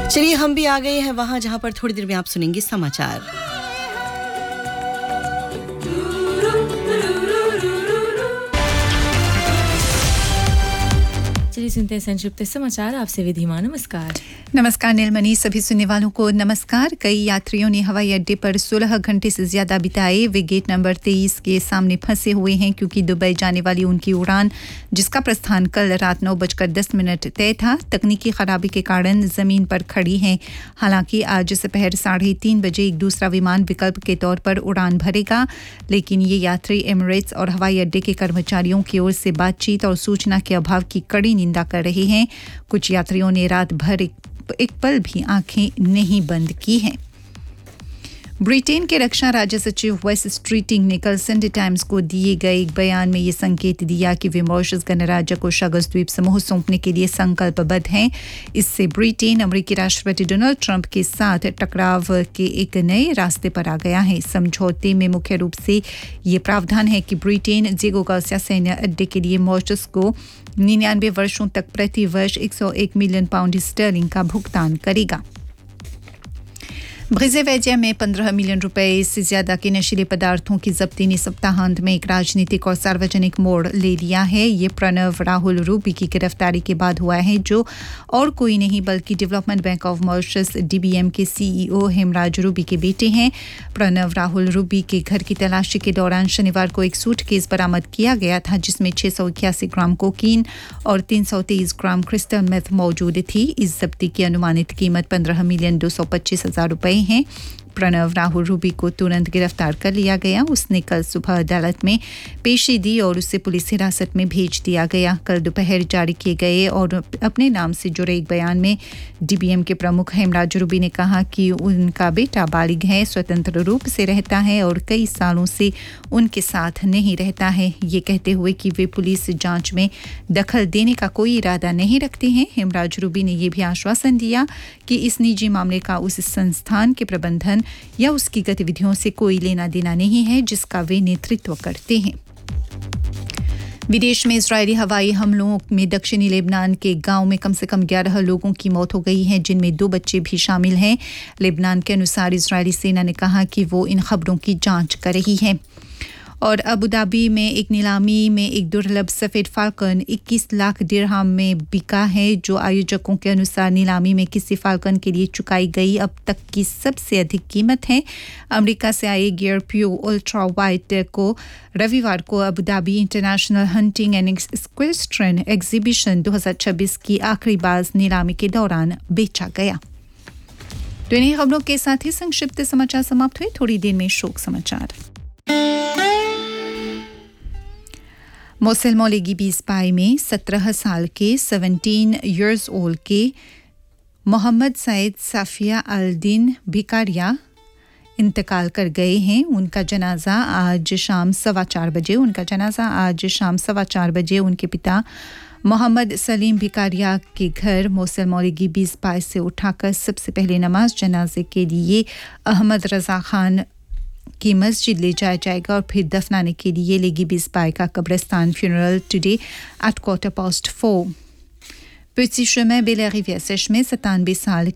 चलिए हम भी आ गए हैं वहां जहां पर थोड़ी देर में आप सुनेंगे समाचार। चलिए सुनते हैं संक्षिप्त समाचार। आपसे विधिमा नमस्कार। नमस्कार नीलमणि, सभी सुनने वालों को नमस्कार। कई यात्रियों ने हवाई अड्डे पर 16 घंटे से ज्यादा बिताए। वे गेट नंबर 23 के सामने फंसे हुए हैं क्योंकि दुबई जाने वाली उनकी उड़ान, जिसका प्रस्थान कल रात 9:10 तय था, तकनीकी खराबी के कारण जमीन पर खड़ी है। हालांकि आज दोपहर 3:30 बजे एक दूसरा विमान विकल्प के तौर पर उड़ान भरेगा, लेकिन ये यात्री एमिरेट्स और हवाई अड्डे के कर्मचारियों की ओर से बातचीत और सूचना के अभाव की कड़ी निंदा कर रहे हैं। कुछ यात्रियों ने रात भर एक पल भी आंखें नहीं बंद की हैं। ब्रिटेन के रक्षा राज्य सचिव वेस स्ट्रीटिंग ने कल संडे टाइम्स को दिए गए एक बयान में ये संकेत दिया कि वे मॉरिशस गणराज्य को शागस द्वीप समूह सौंपने के लिए संकल्पबद्ध हैं। इससे ब्रिटेन अमेरिकी राष्ट्रपति डोनाल्ड ट्रंप के साथ टकराव के एक नए रास्ते पर आ गया है। समझौते में मुख्य रूप से ये प्रावधान है कि ब्रिटेन जेगो गार्सिया सैन्य अड्डे के लिए मॉरिशस को 99 वर्षों तक प्रति वर्ष 101 मिलियन पाउंड स्टर्लिंग का भुगतान करेगा। ब्रिजेवेजिया में 15 मिलियन रुपए से ज्यादा के नशीले पदार्थों की जब्ती ने सप्ताहांत में एक राजनीतिक और सार्वजनिक मोड़ ले लिया है। ये प्रणव राहुल रूबी की गिरफ्तारी के बाद हुआ है, जो और कोई नहीं बल्कि development bank of Mauritius DBM के CEO हेमराज रूबी के बेटे हैं। प्रणव राहुल रूबी के घर की तलाशी के दौरान शनिवार को एक सूटकेस बरामद किया गया था, जिसमें 681 ग्राम कोकीन और 323 ग्राम क्रिस्टल मेथ मौजूद थी। इस जब्ती की अनुमानित कीमत 15,225,000 रुपए हैं। प्रणव राहुल रूबी को तुरंत गिरफ्तार कर लिया गया। उसने कल सुबह अदालत में पेशी दी और उसे पुलिस हिरासत में भेज दिया गया। कल दोपहर जारी किए गए और अपने नाम से जुड़े एक बयान में DBM के प्रमुख हेमराज रूबी ने कहा कि उनका बेटा बालिग है, स्वतंत्र रूप से रहता है और कई सालों से उनके साथ नहीं रहता है, ये कहते हुए कि वे पुलिस जांच में दखल देने का कोई इरादा नहीं रखते हैं। हेमराज रूबी ने यह भी आश्वासन दिया कि इस निजी मामले का उस संस्थान के प्रबंधन या उसकी गतिविधियों से कोई लेना देना नहीं है जिसका वे नेतृत्व करते हैं। विदेश में इजरायली हवाई हमलों में दक्षिणी लेबनान के गांव में कम से कम 11 लोगों की मौत हो गई है, जिनमें 2 बच्चे भी शामिल हैं। लेबनान के अनुसार इजरायली सेना ने कहा कि वो इन खबरों की जांच कर रही है। और अबू धाबी में एक नीलामी में एक दुर्लभ सफ़ेद फाल्कन 21 लाख दिरहम में बिका है, जो आयोजकों के अनुसार नीलामी में किसी फाल्कन के लिए चुकाई गई अब तक की सबसे अधिक कीमत है। अमेरिका से आए गियर प्यू अल्ट्रा वाइट को रविवार को Abu Dhabi international hunting and equestrian exhibition 2026 की आखिरी बाज नीलामी के दौरान बेचा गया। तो इन्हीं खबरों के साथ ही संक्षिप्त समाचार समाप्त हुए। थोड़ी देर में शोक समाचार। मोसेल मौलेगी बीसपाई में 17 साल के 17 years old के मोहम्मद सईद साफिया अल-दिन भिकारिया इंतकाल कर गए हैं। उनका जनाजा आज शाम 4:15 बजे उनके पिता मोहम्मद सलीम भिकारिया के घर मोसेल मौलेगी बीसपाई से उठाकर सबसे पहले नमाज जनाजे के लिए अहमद रजा खान की मस्जिद ले जाया जाएगा और फिर दफनाने के लिए लेगी बीसपाई का कब्रिस्तान funeral today at 4:15। Petit chemin Belle-Rivière-Sèche में 97 साल